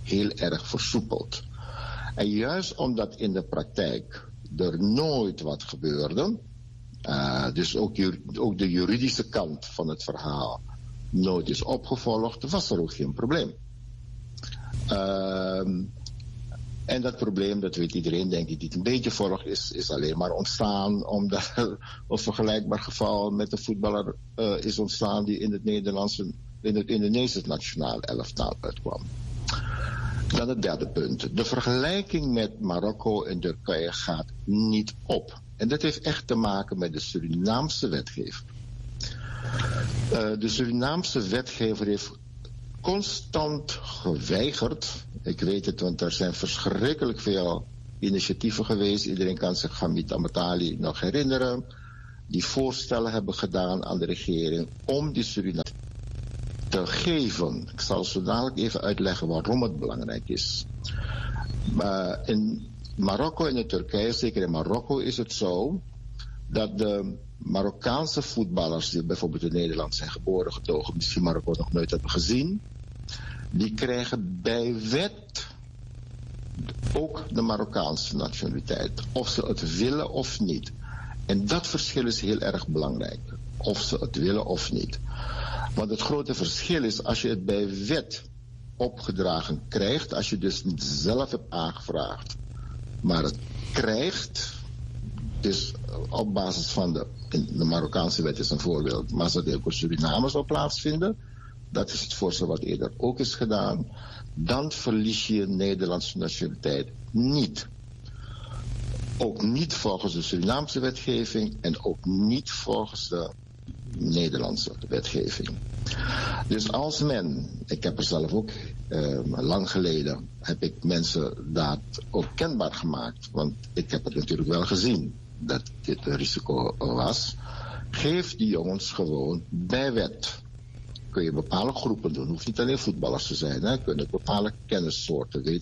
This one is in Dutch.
heel erg versoepeld. En juist omdat in de praktijk er nooit wat gebeurde, dus ook de juridische kant van het verhaal nooit is opgevolgd, was er ook geen probleem. En dat probleem, dat weet iedereen, denk ik, die het een beetje volgt, is alleen maar ontstaan omdat er een vergelijkbaar geval met de voetballer is ontstaan die in het Indonesisch nationaal elftal uitkwam. Dan het derde punt. De vergelijking met Marokko en Turkije gaat niet op. En dat heeft echt te maken met de Surinaamse wetgever. De Surinaamse wetgever heeft constant geweigerd. Ik weet het, want er zijn verschrikkelijk veel initiatieven geweest. Iedereen kan zich Hamid Amatali nog herinneren. Die voorstellen hebben gedaan aan de regering om die Suriname te geven. Ik zal zo dadelijk even uitleggen waarom het belangrijk is. In Marokko en in Turkije, zeker in Marokko, is het zo dat de Marokkaanse voetballers die bijvoorbeeld in Nederland zijn geboren, getogen, misschien Marokko nog nooit hebben gezien, die krijgen bij wet ook de Marokkaanse nationaliteit. Of ze het willen of niet. En dat verschil is heel erg belangrijk. Of ze het willen of niet. Want het grote verschil is als je het bij wet opgedragen krijgt, als je dus niet zelf hebt aangevraagd, maar het krijgt, dus op basis van de Marokkaanse wet is een voorbeeld, maar als dat ook in Suriname zou plaatsvinden, dat is het voorstel wat eerder ook is gedaan, dan verlies je Nederlandse nationaliteit niet. Ook niet volgens de Surinaamse wetgeving en ook niet volgens de Nederlandse wetgeving. Dus als men, ik heb er zelf ook lang geleden, heb ik mensen dat ook kenbaar gemaakt, want ik heb het natuurlijk wel gezien dat dit een risico was. Geef die jongens gewoon bij wet. Kun je bepaalde groepen doen, hoeft niet alleen voetballers te zijn, hè. Kunnen bepaalde kennissoorten,